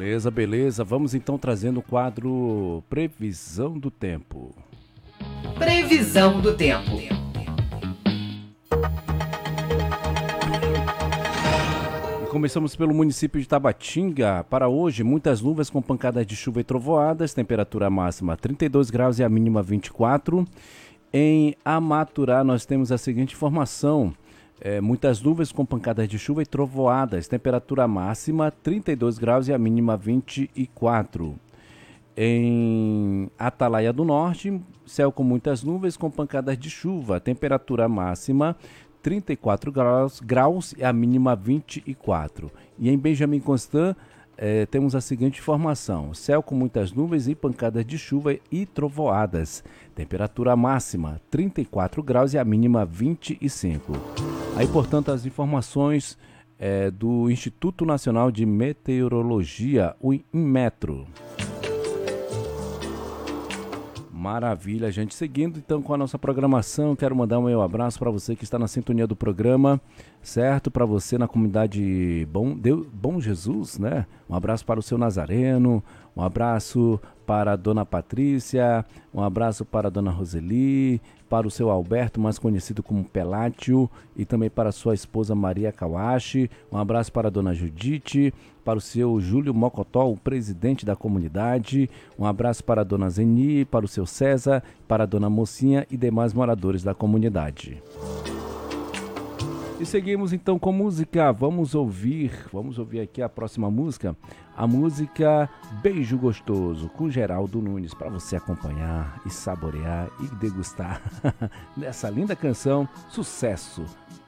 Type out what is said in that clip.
Beleza, beleza. Vamos então trazendo o quadro Previsão do Tempo. Previsão do tempo. E começamos pelo município de Tabatinga. Para hoje, muitas nuvens com pancadas de chuva e trovoadas, temperatura máxima 32 graus e a mínima 24. Em Amaturá, nós temos a seguinte informação. Muitas nuvens com pancadas de chuva e trovoadas, temperatura máxima 32 graus e a mínima 24. Em Atalaia do Norte, céu com muitas nuvens com pancadas de chuva, temperatura máxima 34 graus e a mínima 24. E em Benjamin Constant, temos a seguinte informação: céu com muitas nuvens e pancadas de chuva e trovoadas, temperatura máxima 34 graus e a mínima 25. Aí, portanto, as informações do Instituto Nacional de Meteorologia, o INMETRO. Maravilha, gente. Seguindo então com a nossa programação, quero mandar um meu abraço para você que está na sintonia do programa, certo? Para você na comunidade Bom Jesus, né? Um abraço para o seu Nazareno, um abraço para a dona Patrícia, um abraço para a dona Roseli, para o seu Alberto, mais conhecido como Pelátio, e também para a sua esposa Maria Kawashi, um abraço para a dona Judite, para o seu Júlio Mocotó, o presidente da comunidade, um abraço para a dona Zeni, para o seu César, para a dona Mocinha e demais moradores da comunidade. E seguimos então com música. Vamos ouvir aqui a próxima música, a música Beijo Gostoso, com Geraldo Nunes, para você acompanhar e saborear e degustar dessa linda canção, sucesso